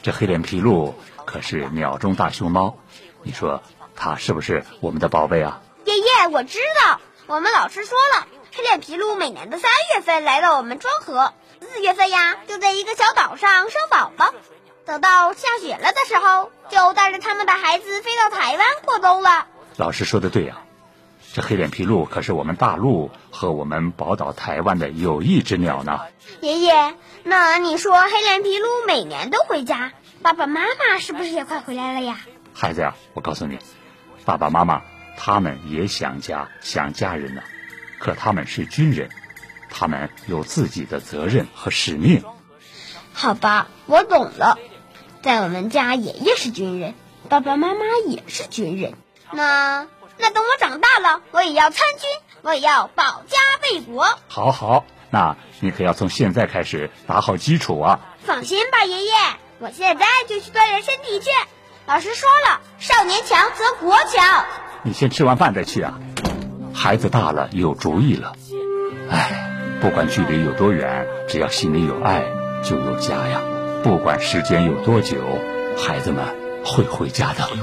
这黑脸琵鹭可是鸟中大熊猫，你说它是不是我们的宝贝啊？ 爷爷，我知道，我们老师说了，黑脸琵鹭每年的3月份来到我们庄河，4月份呀就在一个小岛上生宝宝，等到下雪了的时候，就带着他们的孩子飞到台湾过冬了。 老师说的对呀，这黑脸琵鹭可是我们大陆和我们宝岛台湾的友谊之鸟呢。 爷爷，那你说黑脸琵鹭每年都回家，爸爸妈妈是不是也快回来了呀？ 孩子呀，我告诉你，爸爸妈妈他们也想家想家人呢，可他们是军人，他们有自己的责任和使命。 好吧，我懂了。在我们家，爷爷是军人，爸爸妈妈也是军人。那等我长大了，我也要参军，我也要保家卫国。 好，那你可要从现在开始打好基础啊。 放心吧，爷爷，我现在就去锻炼身体去。老师说了，少年强则国强。 你先吃完饭再去啊。孩子大了有主意了。不管距离有多远，只要心里有爱就有家呀。不管时间有多久，孩子们会回家的。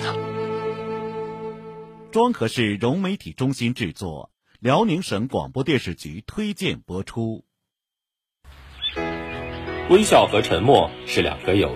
庄河市融媒体中心制作，辽宁省广播电视局推荐播出。 微笑和沉默是两个有